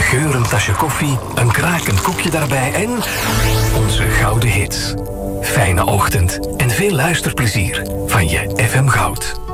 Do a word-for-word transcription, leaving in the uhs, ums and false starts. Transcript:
geurend tasje koffie, een krakend koekje daarbij en onze gouden hits. Fijne ochtend en veel luisterplezier van je F M Goud.